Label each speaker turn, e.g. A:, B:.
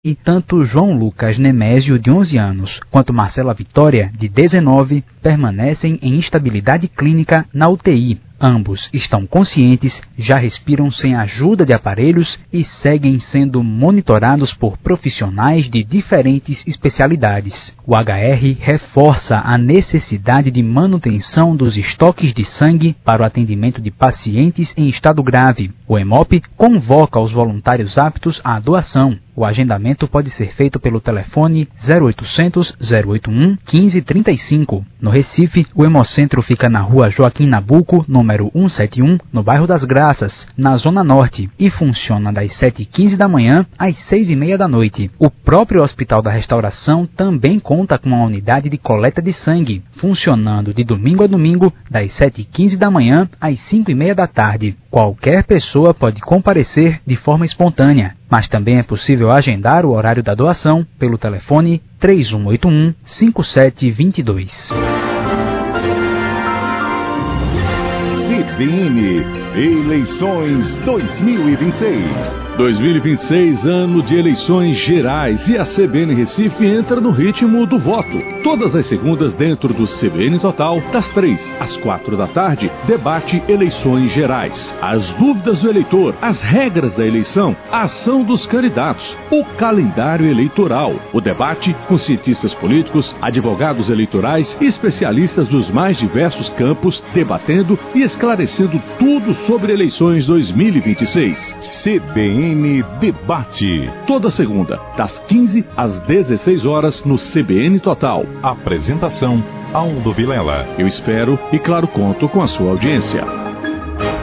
A: e tanto João Lucas Nemésio, de 11 anos, quanto Marcela Vitória, de 19, permanecem em instabilidade clínica na UTI. Ambos estão conscientes, já respiram sem a ajuda de aparelhos e seguem sendo monitorados por profissionais de diferentes especialidades. O HR reforça a necessidade de manutenção dos estoques de sangue para o atendimento de pacientes em estado grave. O Hemop convoca os voluntários aptos à doação. O agendamento pode ser feito pelo telefone 0800 081 1535. No Recife, o Hemocentro fica na rua Joaquim Nabuco, número 171, no bairro das Graças, na Zona Norte, e funciona das 7h15 da manhã às 6h30 da noite. O próprio Hospital da Restauração também conta com uma unidade de coleta de sangue, funcionando de domingo a domingo, das 7h15 da manhã às 5h30 da tarde. Qualquer pessoa pode comparecer de forma espontânea, mas também é possível agendar o horário da doação pelo telefone 3181 5722.
B: CBN Eleições 2026.
C: 2026, ano de eleições gerais, e a CBN Recife entra no ritmo do voto. Todas as segundas dentro do CBN Total, das 3 às 4 da tarde, debate eleições gerais. As dúvidas do eleitor, as regras da eleição, a ação dos candidatos, o calendário eleitoral, o debate com cientistas políticos, advogados eleitorais e especialistas dos mais diversos campos, debatendo e esclarecendo tudo sobre eleições 2026.
B: CBN Debate.
C: Toda segunda, das 15 às 16 horas no CBN Total.
B: Apresentação: Aldo Vilela.
C: Eu espero e, claro, conto com a sua audiência.